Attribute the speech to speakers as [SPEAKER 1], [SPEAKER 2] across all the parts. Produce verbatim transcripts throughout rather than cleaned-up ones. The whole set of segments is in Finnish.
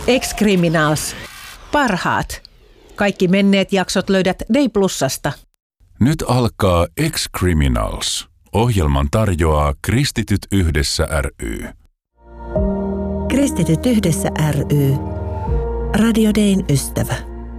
[SPEAKER 1] Ex-Criminals. Parhaat. Kaikki menneet jaksot löydät Day Plusasta.
[SPEAKER 2] Nyt alkaa Ex-Criminals. Ohjelman tarjoaa Kristityt yhdessä ry.
[SPEAKER 3] Kristityt yhdessä ry. Radio Dayn ystävä.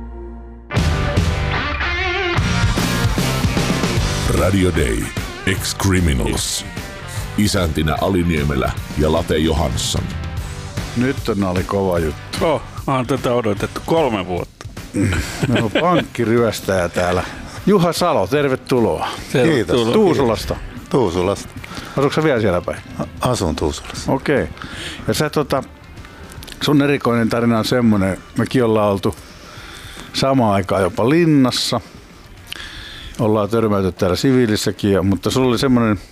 [SPEAKER 4] Radio Day. Ex-Criminals. Isäntinä Ali Niemelä ja Late Johansson.
[SPEAKER 5] Nyt on oli kova juttu.
[SPEAKER 6] Oh, on tätä odotettu kolme vuotta.
[SPEAKER 5] No, pankkiryöstäjä täällä. Juha Salo, tervetuloa.
[SPEAKER 7] Kiitos.
[SPEAKER 5] Tuusulasta.
[SPEAKER 7] Tuusulasta.
[SPEAKER 5] Asuuko sä vielä siellä päin?
[SPEAKER 7] Asun Tuusulassa.
[SPEAKER 5] Okei. Okay. Ja sä tota, sun erikoinen tarina on semmonen, mekin ollaan oltu samaan aikaan jopa linnassa. Ollaan törmäyty täällä siviilissäkin, mutta sulla oli semmoinen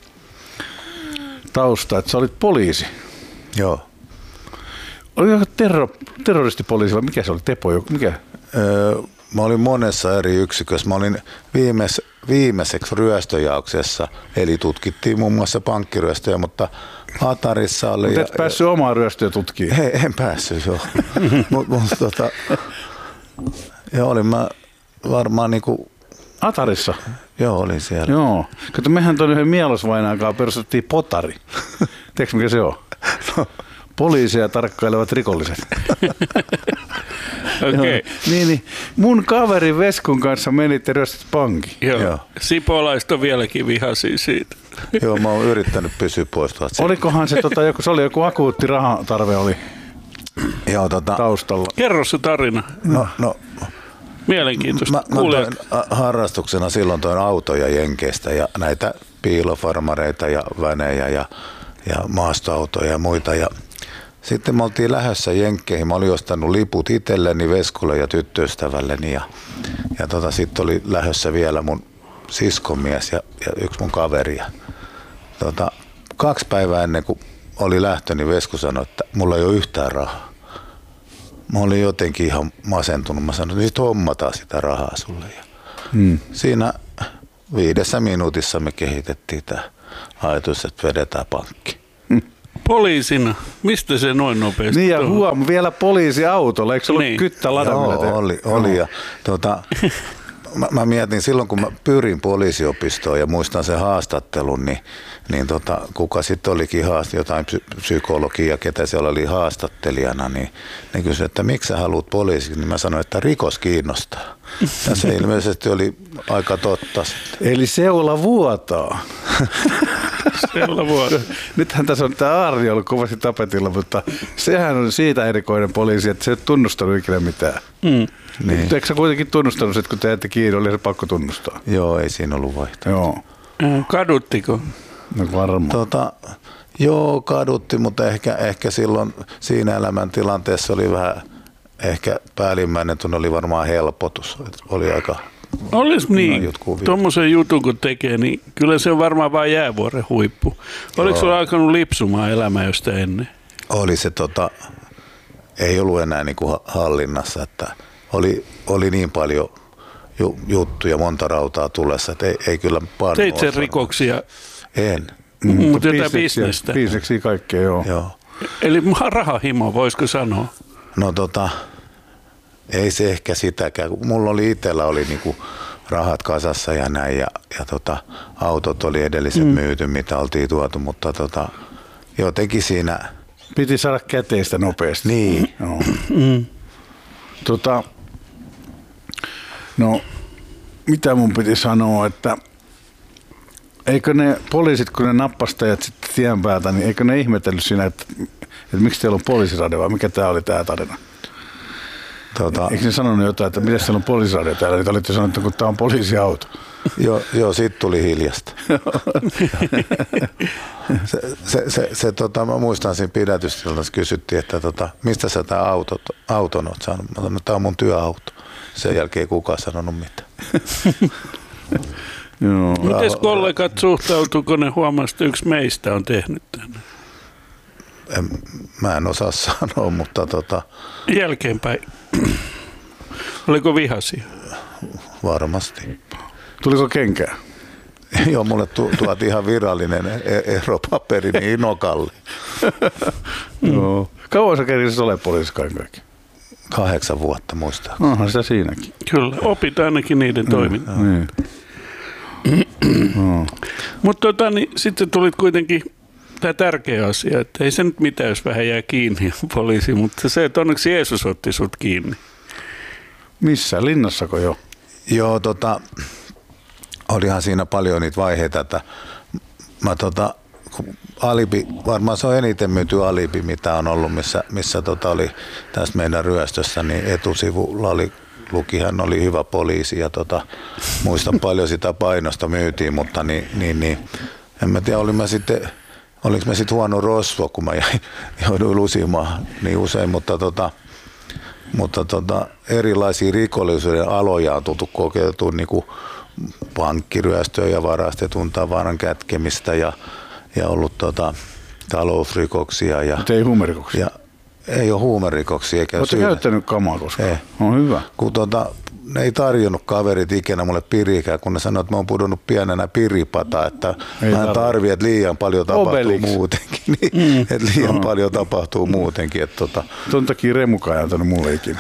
[SPEAKER 5] tausta, että sä olit poliisi.
[SPEAKER 7] Joo.
[SPEAKER 5] Oliko terro, terroristipoliisi vai mikä se oli? Tepo? Mikä?
[SPEAKER 7] Öö, mä olin monessa eri yksikössä. Mä olin viimeis, viimeiseksi ryöstöjauksessa, eli tutkittiin muun muassa pankkiryöstöjä, mutta Atarissa oli...
[SPEAKER 5] Mutta et ja, päässyt omaa ryöstöä tutkimaan?
[SPEAKER 7] Hei, en päässyt, joo. mut, mut, tota, joo, olin mä varmaan niinku...
[SPEAKER 5] Atarissa?
[SPEAKER 7] Joo, olin siellä.
[SPEAKER 5] Joo. Kato, mehän tuon yhden Mielosvainaan kanssa perustettiin Potari. Tiedätkö mikä se on? No. Poliisia tarkkailevat rikolliset.
[SPEAKER 6] Okei. Okay.
[SPEAKER 5] Niin, niin. Mun kaveri Veskun kanssa menitte ryöstit pankin.
[SPEAKER 6] Joo. Joo. Sipolaiset on vieläkin vihaisia siitä.
[SPEAKER 7] Joo, mä oon yrittänyt pysyä pois tuolta.
[SPEAKER 5] Olikohan se, tota, joku, se oli joku akuutti rahatarve oli
[SPEAKER 7] Joo, tota,
[SPEAKER 5] taustalla.
[SPEAKER 6] Kerro se tarina.
[SPEAKER 7] No, no.
[SPEAKER 6] Mielenkiintoista.
[SPEAKER 7] Mä, mä toin harrastuksena silloin toin autoja Jenkeistä ja näitä piilofarmareita ja vänejä ja, ja maastoautoja ja muita. Ja sitten me oltiin lähdössä Jenkkeihin. Mä olin ostanut liput itselleni, Veskulle ja tyttöystävälleni. Ja, ja tota, sitten oli lähdössä vielä mun siskomies ja, ja yksi mun kaveri. Ja, tota, kaksi päivää ennen kuin oli lähtö, niin Vesku sanoi, että mulla ei ole yhtään rahaa. Mä olin jotenkin ihan masentunut. Mä sanoin, että nyt hommataan sitä rahaa sulle. Ja hmm. Siinä viidessä minuutissa me kehitettiin tämä ajatus, että vedetään pankki.
[SPEAKER 5] Hmm.
[SPEAKER 6] Poliisina? Mistä se noin nopeasti?
[SPEAKER 5] Niin ja huom, vielä poliisiautolla. Eikö se ollut niin. Kyttä ladamilla?
[SPEAKER 7] Joo, oli. oli. Ja, tuota, mä, mä mietin silloin, kun mä pyrin poliisiopistoon ja muistan sen haastattelun, niin, niin tota, kuka sitten olikin haast, jotain psy- psykologia, ketä siellä oli haastattelijana, niin ne kysyi, että miksi sä haluat poliisiksi, niin mä sanoin, että rikos kiinnostaa. Ja se ilmeisesti oli aika totta sitten.
[SPEAKER 5] Eli seula vuotaa.
[SPEAKER 6] Seula vuotaa.
[SPEAKER 5] Nythän tässä on tämä Aarni ollut kovasti tapetilla, mutta sehän on siitä erikoinen poliisi, että se ei tunnustanut ikinä mitään. Mm. Niin. Eikö sä kuitenkin tunnustanut, että kun te jäitte kiinni, oli se pakko tunnustaa?
[SPEAKER 7] Joo, ei siinä ollut vaihtoehto.
[SPEAKER 5] Joo.
[SPEAKER 6] Kaduttiko?
[SPEAKER 5] No varmaan.
[SPEAKER 7] Tota, joo, kadutti, mutta ehkä, ehkä silloin siinä elämäntilanteessa oli vähän, ehkä päällimmäinen tunne oli varmaan helpotus. Oli aika...
[SPEAKER 6] Olisi niin, tuommoisen jutun kun tekee, niin kyllä se on varmaan vain jäävuoren huippu. Oliko sulla alkanut lipsumaan elämää josta ennen?
[SPEAKER 7] Oli se, tota, ei ollut enää niin kuin hallinnassa, että oli, oli niin paljon ju, juttuja, monta rautaa tulessa, että ei, ei kyllä paljon.
[SPEAKER 6] Teit sen rikoksia?
[SPEAKER 7] En.
[SPEAKER 6] Mm, mm, mutta jotain bisnestä?
[SPEAKER 5] Bisneksiä kaikkea, joo.
[SPEAKER 7] joo.
[SPEAKER 6] Eli rahahimo, voisiko sanoa?
[SPEAKER 7] No tota... Ei se ehkä sitäkään. Mulla oli itsellä oli niinku rahat kasassa ja näin ja, ja tota, autot oli edelliset mm. myyty, mitä oltiin tuotu, mutta tota, jotenkin siinä...
[SPEAKER 5] Piti saada käteistä nopeasti.
[SPEAKER 7] Niin.
[SPEAKER 5] No, mm. tota, no mitä mun piti sanoa, että eikö ne poliisit, kun ne nappastajat sitten tien päältä, niin eikö ne ihmetellyt siinä, että, että miksi teillä on poliisiradio vai mikä tää oli tää tarina? Tota, eikö ne sanonut jotain, että miten siellä on poliisiradio täällä? Niin te olitte sanoneet, että kun tämä on poliisiauto.
[SPEAKER 7] Joo, joo, siitä tuli hiljasta. se, se, se, se, tota, mä muistan siinä pidätystilassa kysyttiin, että tota, mistä sä tämä auto, auton oot saanut? Mä sanoin, että tämä on mun työauto. Sen jälkeen ei kukaan sanonut mitään.
[SPEAKER 6] Miten kollegat suhtautuuko ne huomasivat, että yksi meistä on tehnyt tänne?
[SPEAKER 7] En, mä en osaa sanoa, mutta tota...
[SPEAKER 6] Jälkeenpäin. Oliko vihaisia?
[SPEAKER 7] Varmasti.
[SPEAKER 5] Tuliko kenkää?
[SPEAKER 7] Joo, mulle tu- tuotiin ihan virallinen eropaperi niin nokalle.
[SPEAKER 5] Joo. Kauan sä kerisit ole poliisi kaiken kaikkiaan?
[SPEAKER 7] Kahdeksan vuotta muistaakseni.
[SPEAKER 5] Onhan sitä siinäkin.
[SPEAKER 6] Kyllä, opit ainakin niiden toimintaa.
[SPEAKER 5] Niin. No.
[SPEAKER 6] Mutta tota, niin, sitten tulit kuitenkin tämä tärkeä asia, että ei se nyt mitään, jos vähän jää kiinni poliisi, mutta se, että onneksi Jeesus otti sut kiinni.
[SPEAKER 5] Missä? Linnassako jo?
[SPEAKER 7] Joo, tota, olihan siinä paljon niitä vaiheita, että mä tota, alibi, varmaan se on eniten myyty alibi, mitä on ollut, missä, missä tota oli tässä meidän ryöstössä, niin etusivulla oli, lukihan oli hyvä poliisi ja tota, muistan paljon sitä painosta myytiin, mutta niin, niin, niin en mä tiedä, olin mä sitten, oliko mä sitten huono rosvo, kun mä jouduin lusimaan niin usein, mutta tota, mutta tota, erilaisia rikollisuuden aloja on tultu kokeiltua, niin kuin pankkiryöstöä ja varastetun tavaran kätkemistä ja, ja ollut tota, talousrikoksia. Ja,
[SPEAKER 5] mutta ei huumerikoksia? Ja,
[SPEAKER 7] ei ole huumerikoksia.
[SPEAKER 5] Oletko käyttänyt kamaa koskaan? Ei. On hyvä.
[SPEAKER 7] Kun tota, ne ei tarjonnut kaverit ikinä mulle pirikään, kun ne sanoivat, että mä oon pudonnut pienenä piripata, että ei mä en tarvi, että liian paljon tapahtuu Obelix. muutenkin. Niin, mm. Että liian no. paljon tapahtuu muutenkin. Että tota.
[SPEAKER 5] Ton takia Remukaan ei antanut mulle ikinä.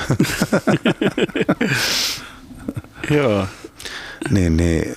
[SPEAKER 6] Joo.
[SPEAKER 7] Niin, niin.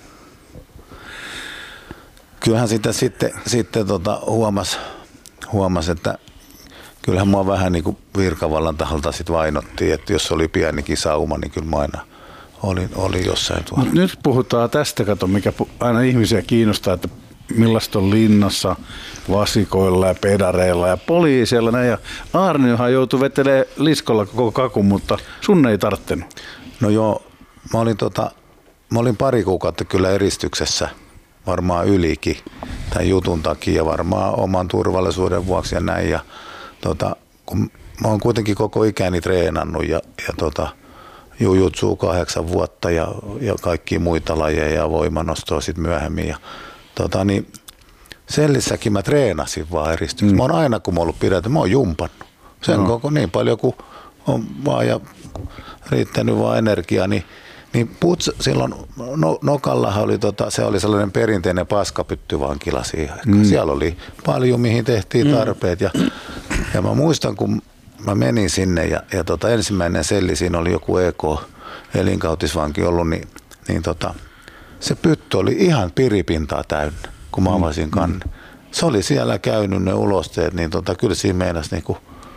[SPEAKER 7] Kyllähän sitä sitten, sitten tota huomasi, huomas, että kyllähän mua vähän niin kuin virkavallan taholta sit vainottiin, että jos oli pienikin sauma, niin kyllä mä aina olin, olin jossain tuolla.
[SPEAKER 5] Mut nyt puhutaan tästä, kato, mikä aina ihmisiä kiinnostaa, että millaista on linnassa vasikoilla ja pedareilla ja poliisilla. Näin. Ja Aarniohan joutui vetelemään liskolla koko kakun, mutta sun ei tarttenut.
[SPEAKER 7] No joo, mä olin, tota, mä olin pari kuukautta kyllä eristyksessä, varmaan ylikin tämän jutun takia, varmaan oman turvallisuuden vuoksi ja näin. Ja, tota, kun mä oon kuitenkin koko ikäni treenannut ja, ja tota, jujutsuu kahdeksan vuotta ja, ja kaikkia muita lajeja ja voimanostoa sitten myöhemmin. Ja, tota, niin sellissäkin mä treenasin vaan eristyksessä. Mm. Mä oon aina, kun mä oon ollut pidätä, mä oon jumpannut. Sen no. koko niin paljon kuin on vaan ja riittänyt vaan energiaa, niin Niin puts, silloin no, Nokallahan oli, tota, se oli sellainen perinteinen paskapyttyvankila siihen aikaan. Mm. Siellä oli paljon, mihin tehtiin tarpeet. Ja, ja mä muistan, kun mä menin sinne ja, ja tota, ensimmäinen selli, siinä oli joku E K-elinkautisvanki ollut, niin, niin tota, se pytty oli ihan piripintaa täynnä, kun mä avasin kannen. Mm. Se oli siellä käynyt ne ulosteet, niin tota, kyllä siinä meinasi niinku...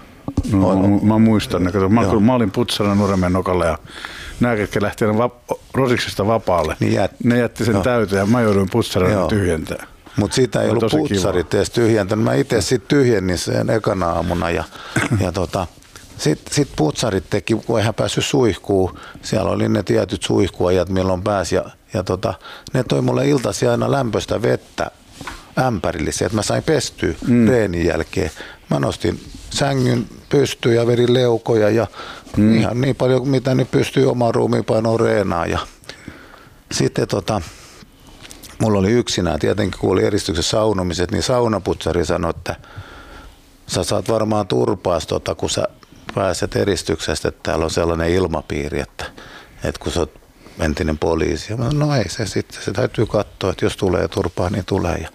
[SPEAKER 5] No, o- mä muistan ne. Mä, mä olin putsana Nurmeen Nokalla ja nämä, ketkä lähtivät va- Rosiksesta vapaalle, niin jät, ne jätti sen täyteen ja mä jouduin putsarana tyhjentämään.
[SPEAKER 7] Mutta siitä ei ollut putsarit edes tyhjentänyt. Mä itse sitten tyhjennin sen ekana aamuna ja, ja tota, sitten sit putsarit teki, kun eihän päässyt suihkuun. Siellä oli ne tietyt suihkuajat, milloin pääsi ja, ja tota, ne toi mulle iltaisin aina lämpöistä vettä ämpärillisiä, että mä sain pestyä mm. reenin jälkeen. Mä nostin sängyn pystyyn ja vedin leukoja ja mm. ihan niin paljon, mitä nyt pystyy omaan ruumiinpainoon reenaan. Ja sitten tota, mulla oli yksinään, tietenkin kun oli eristyksessä saunomiset, niin saunaputsari sanoi, että sä saat varmaan turpaas, tota, kun sä pääset eristyksestä, että täällä on sellainen ilmapiiri, että, että kun sä oot entinen poliisi. Ja mä, no ei se sitten, se täytyy katsoa, että jos tulee turpaa, niin tulee. Ja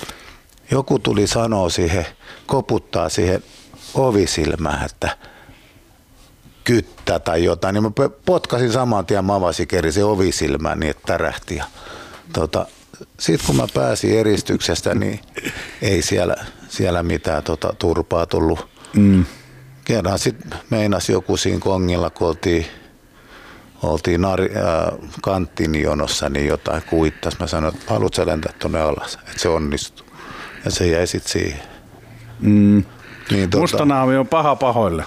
[SPEAKER 7] joku tuli sanoa siihen, koputtaa siihen ovisilmään, että kyttä tai jotain, niin mä potkasin saman tien, mä avasin kerran se ovisilmään niin, että tärähti. Ja, tota, sitten kun mä pääsin eristyksestä, niin ei siellä, siellä mitään tota, turpaa tullut. Mm. Kerran sitten meinasi joku siinä kongilla, kun oltiin, oltiin nari, äh, kanttinjonossa, niin jotain kuittas. Mä sanoin, että haluatko sä lentää tuonne alas, että se onnistuu. Ja se jäi sitten siihen.
[SPEAKER 5] Mm. Niin, tota, mustanaami on paha pahoille.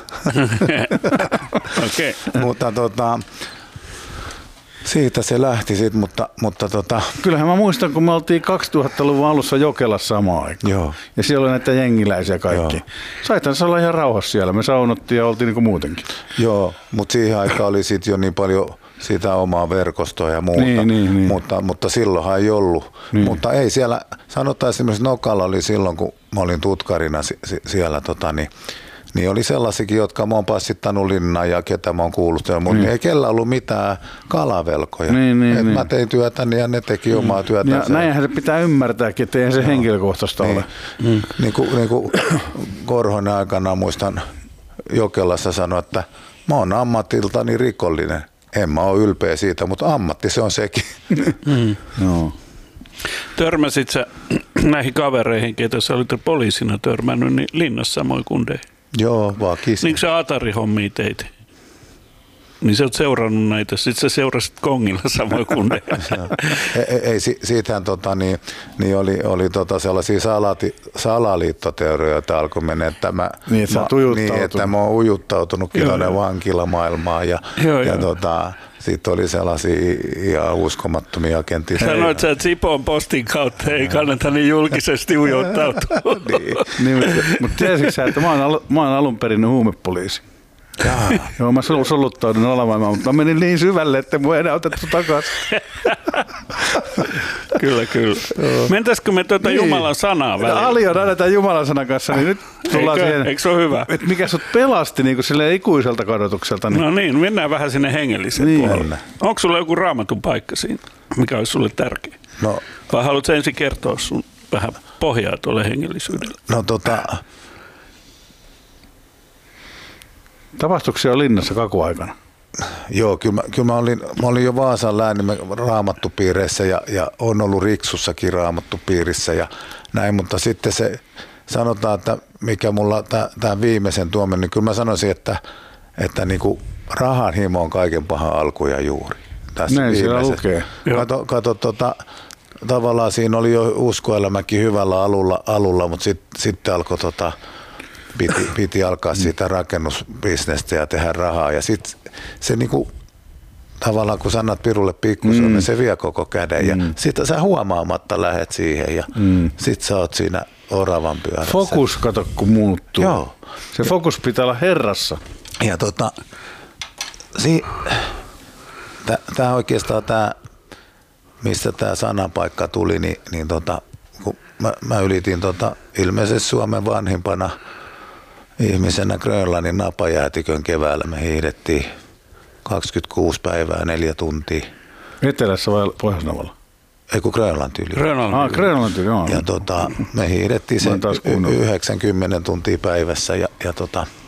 [SPEAKER 6] Okay.
[SPEAKER 7] Mutta tota, siitä se lähti sitten, mutta, mutta tota...
[SPEAKER 5] Kyllähän mä muistan, kun me oltiin kaksituhattaluvun alussa Jokelassa samaan aikaan.
[SPEAKER 7] Joo.
[SPEAKER 5] Ja siellä oli näitä jengiläisiä kaikki. Saithan se olla ihan rauhassa siellä. Me saunottiin ja oltiin niin kuin muutenkin.
[SPEAKER 7] Joo, mutta siihen aikaan oli sitten jo niin paljon sitä omaa verkostoa ja muuta,
[SPEAKER 5] niin, niin, niin.
[SPEAKER 7] Mutta, mutta silloinhan ei ollut. Niin. Mutta ei siellä, sanotaan esimerkiksi Nokalla oli silloin, kun mä olin tutkarina siellä, tota, niin, niin oli sellaisikin, jotka mä oon passittanut linnaan ja ketä mä oon kuullut, mutta niin. ei kellä ollut mitään kalavelkoja.
[SPEAKER 5] Niin, niin,
[SPEAKER 7] Et
[SPEAKER 5] niin.
[SPEAKER 7] Mä tein työtäni ja ne teki mm. omaa työtään.
[SPEAKER 5] Ja näinhän se pitää ymmärtääkin, että eihän se no. henkilökohtaista niin. ole.
[SPEAKER 7] Mm. Niin kuin, niin kuin Korhonen aikana muistan Jokelassa sanoi, että mä oon ammatiltani rikollinen. En mä ole ylpeä siitä, mutta ammatti se on sekin.
[SPEAKER 6] Mm.
[SPEAKER 5] No.
[SPEAKER 6] Törmäsit sä näihin kavereihin, ketä sä olit poliisina törmännyt, niin linnassa samoin kundeihin?
[SPEAKER 7] Joo, vaan kisin.
[SPEAKER 6] Niin sä Atari-hommia teit? Niin sä oot seurannut näitä, sit sä seurasit Kongilla samoin kundeihin.
[SPEAKER 7] ei, ei, siitähän tota, niin, niin oli, oli tota sellaisia salati, salaliittoteorioita alkoi mennä, että mä,
[SPEAKER 5] niin, että
[SPEAKER 7] mä, niin, että mä oon ujuttautunut kiloinen vankilamaailmaan ja, joo, ja joo. Tota, sitten oli sellaisia ihan uskomattomia agentteja.
[SPEAKER 6] Sanoit sä, että Sipon postin kautta ei kannata niin julkisesti ujuttautua.
[SPEAKER 7] niin.
[SPEAKER 5] niin, mutta, mutta tiesitkö sä, että mä oon, al, mä oon alun perin huumepoliisi. Jaa. Joo, mä soluttaudun alavaimaan, mutta mä menin niin syvälle, että mua ei enää otettu takaisin.
[SPEAKER 6] Kyllä, kyllä. Mentäisikö me tuota niin. Jumalan sanaa väliin?
[SPEAKER 5] Ali on aina tämän Jumalan sanan kanssa, niin nyt tullaan
[SPEAKER 6] Eikö,
[SPEAKER 5] siihen.
[SPEAKER 6] Eikö se ole hyvä?
[SPEAKER 5] Että mikä sut pelasti niin kuin silleen ikuiselta kadotukselta. Niin.
[SPEAKER 6] No niin, mennään vähän sinne hengelliseen niin. puolelle. Onko sulla joku raamatun paikka siinä, mikä olisi sulle tärkeä? No. Vai haluatko ensin kertoa sun vähän pohjaa tuolle hengellisyydelle?
[SPEAKER 7] No tota...
[SPEAKER 5] Tapahtuiko siellä linnassa kakuaikana?
[SPEAKER 7] Joo, kyllä mä, kyllä mä, olin, mä olin jo Vaasan läänin raamattupiireissä ja, ja on ollut Riksussakin raamattupiirissä ja näin, mutta sitten se sanotaan, että mikä mulla tämä viimeisen tuomen, niin kyllä mä sanoisin, että, että niinku rahan himo on kaiken pahan alku ja juuri. Tässä
[SPEAKER 5] näin siellä lukee.
[SPEAKER 7] Kato, kato tota, tavallaan siinä oli jo uskoelämäkin hyvällä alulla, alulla mutta sitten sit alkoi tota, Piti, piti alkaa siitä rakennusbisnestä ja tehdä rahaa. Ja sitten se niinku, tavallaan kun sanat pirulle pikkusen, mm. niin se vie koko käden. Ja mm. sitten sä huomaamatta lähet siihen ja mm. sitten sä oot siinä oravan pyörässä.
[SPEAKER 5] Fokus, kato kun muuttuu.
[SPEAKER 7] Joo.
[SPEAKER 5] Se fokus pitää olla herrassa.
[SPEAKER 7] Ja tota, si, tää oikeastaan tää, mistä tää sanapaikka tuli, niin, niin tota, kun mä, mä ylitin tota, ilmeisesti Suomen vanhimpana ihmisenä Grönlannin napajäätikön keväällä. Me hiihdettiin kaksikymmentäkuusi päivää, neljä tuntia.
[SPEAKER 5] Etelässä vai Pohjois-Navalla?
[SPEAKER 7] Ei kun Grönlanti yli.
[SPEAKER 5] Grönlanti ah, Grönlanti yli, joo.
[SPEAKER 7] Ja tota, me hiihdettiin sen yhdeksänkymmentä tuntia päivässä ja, ja tota,